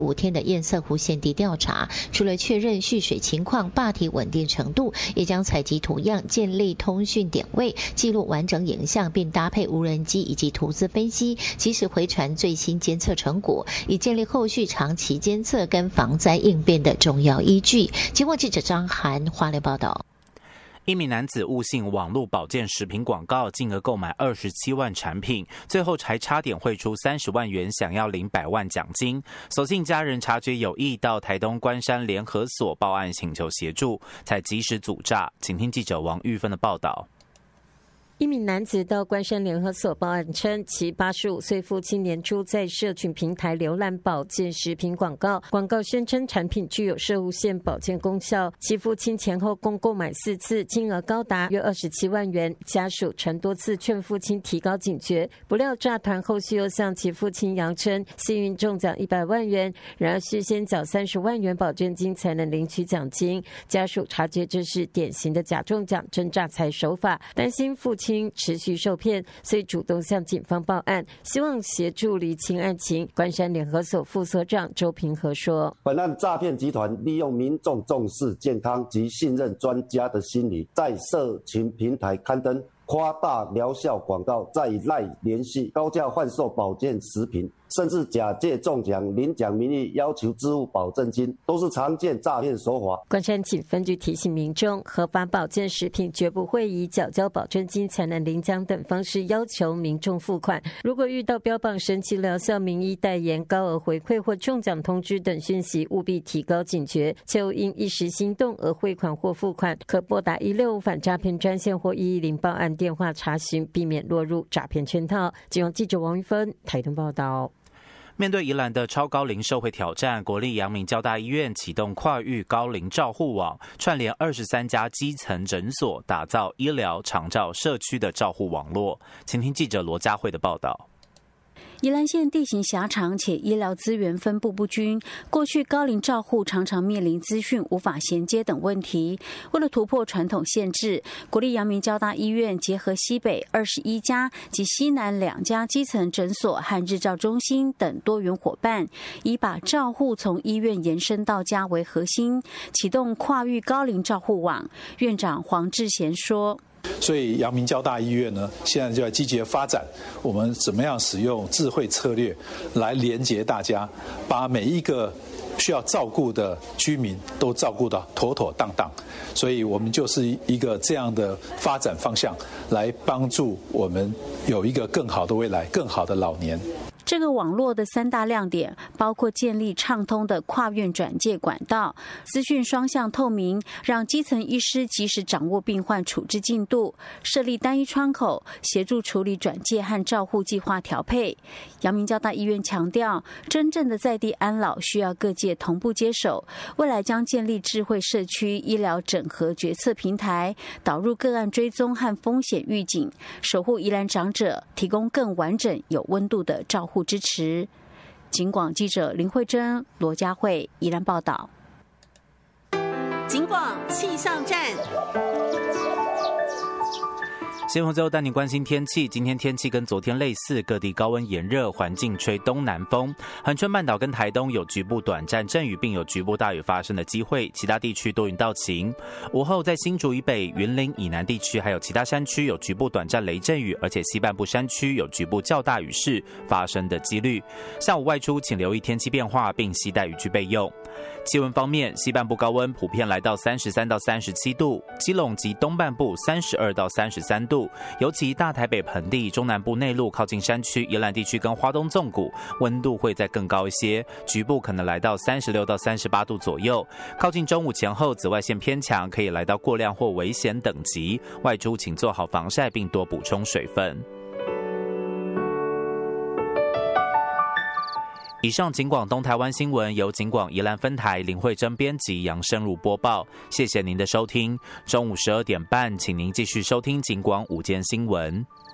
5天的堰塞湖现地调查，除了确认蓄水情况、坝体稳定程度，也将采集图样、建立通讯点位、记录完整影像，并搭配无人机以及图资分析，及时回传最新监测成果，以建立后续长期监测跟防灾应变的重要依据。节目记者张涵花莲报道。 一名男子误信网络保健食品广告，进而购买27万产品，最后还差点汇出30万元，想要领100万奖金。所幸家人察觉有异，到台东关山联合所报案请求协助，才及时阻诈。请听记者王玉芬的报道。 一名男子到关山联合所报案称，其85岁父亲年初在社群平台浏览保健食品广告，广告宣称产品具有射物线保健功效，其父亲前后共购买4次，金额高达约27万元。家属曾多次劝父亲提高警觉，不料诈团后续又向其父亲扬称幸运中奖100万元，然而需先缴30万元保证金才能领取奖金。家属察觉这是典型的假中奖真诈财手法，担心父亲持续受骗，所以主动向警方报案，希望协助厘清案情。关山联合所副所长周平和说， 本案诈骗集团利用民众重视健康及信任专家的心理，在社群平台刊登夸大疗效广告，再以赖联系，高价贩售保健食品，甚至假借中奖领奖名义要求支付保证金，都是常见诈骗手法。 关山警分局提醒民众，合法保健食品绝不会以缴交保证金才能领奖等方式要求民众付款。如果遇到标榜神奇疗效、名医代言、高额回馈或中奖通知等讯息，务必提高警觉，切勿因一时心动而汇款或付款，可拨打165反诈骗专线或110报案电话查询，避免落入诈骗圈套。记者记者王玉芬台东报道。 面对宜兰的超高龄社会挑战，国立阳明交大医院启动跨域高龄照护网，串联23家基层诊所，打造医疗、长照、社区的照护网络。请听记者罗佳慧的报道。 宜兰县地形狭长且医疗资源分布不均，过去高龄照护常常面临资讯无法衔接等问题。为了突破传统限制，国立阳明交大医院结合西北21家及西南2家基层诊所和日照中心等多元伙伴，以把照护从医院延伸到家为核心，启动跨域高龄照护网。院长黄志贤说， 所以阳明交大医院呢，现在就要积极发展我们怎么样使用智慧策略来连结大家，把每一个需要照顾的居民都照顾到妥妥当当。所以我们就是一个这样的发展方向，来帮助我们有一个更好的未来，更好的老年。 这个网络的3大亮点包括建立畅通的跨院转介管道，资讯双向透明，让基层医师及时掌握病患处置进度，设立单一窗口，协助处理转介和照护计划调配。阳明交大医院强调，真正的在地安老需要各界同步接手，未来将建立智慧社区医疗整合决策平台，导入个案追踪和风险预警，守护宜兰长者，提供更完整有温度的照护支持。警广记者林慧珍、罗佳慧宜兰报道。 警广气象站。 新闻最后带你关心天气。今天天气跟昨天类似，各地高温炎热，环境吹东南风。恒春半岛跟台东有局部短暂阵雨，并有局部大雨发生的机会，其他地区多云到晴。午后在新竹以北、云林以南地区还有其他山区有局部短暂雷阵雨，而且西半部山区有局部较大雨势发生的几率。下午外出请留意天气变化，并携带雨具备用。气温方面，西半部高温普遍来到33到37度，基隆及东半部32到33度，尤其大台北盆地、中南部内陆靠近山区、宜兰地区跟花东纵谷，温度会再更高一些，局部可能来到36到38度左右。靠近中午前后，紫外线偏强，可以来到过量或危险等级，外出请做好防晒，并多补充水分。以上警广东台湾新闻由警广宜兰分台林慧珍编辑，杨生如播报。谢谢您的收听。中午12点半，请您继续收听警广午间新闻。